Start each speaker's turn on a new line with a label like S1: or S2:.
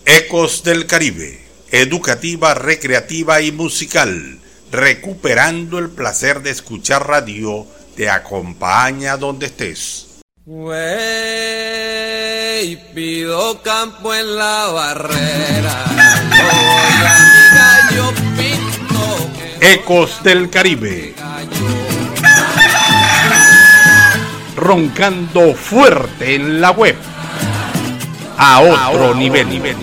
S1: Ecos del Caribe, educativa, recreativa y musical, recuperando el placer de escuchar radio, te acompaña donde estés.
S2: Wey, pido campo en la barrera, voy a mi gallo pinto.
S1: Ecos del Caribe, roncando fuerte en la web, a otro nivel.